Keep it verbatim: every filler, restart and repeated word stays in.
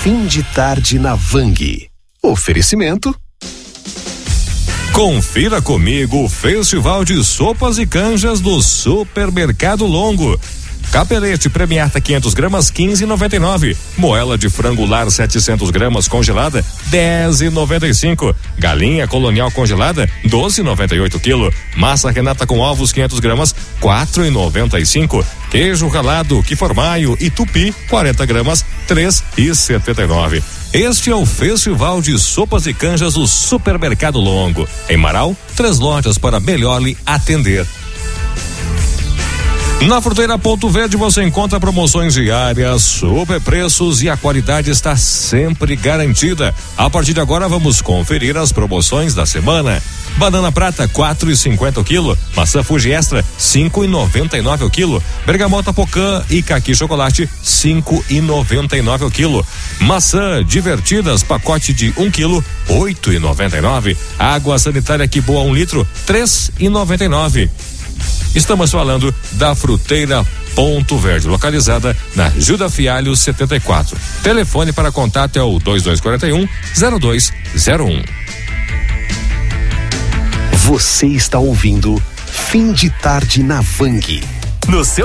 Fim de tarde na Vang. Oferecimento. Confira comigo o Festival de Sopas e Canjas do Supermercado Longo. Capelete Premiata quinhentas gramas, quinze e noventa e nove. Moela de frango lar setecentas gramas congelada, dez e noventa e cinco. Galinha colonial congelada, doze e noventa e oito quilo. Massa Renata com ovos quinhentas gramas, quatro e noventa e cinco. Queijo ralado Quiformaio e Tupi, quarenta gramas, três e setenta e nove. Este é o Festival de Sopas e Canjas do Supermercado Longo. Em Marau, três lojas para melhor lhe atender. Na Fruteira Ponto Verde você encontra promoções diárias, super preços e a qualidade está sempre garantida. A partir de agora vamos conferir as promoções da semana. Banana prata quatro e cinquenta o quilo, maçã Fuji Extra cinco e noventa e nove o quilo, bergamota Pocã e caqui chocolate cinco e noventa e nove o quilo, maçã Divertidas pacote de um quilo oito e noventa e nove, água sanitária Que Boa um litro três e noventa e nove. Estamos falando da Fruteira Ponto Verde, localizada na Juda Fialho setenta e quatro. Telefone para contato é o dois dois quatro um, zero dois zero um. Você está ouvindo Fim de Tarde na Vang. No seu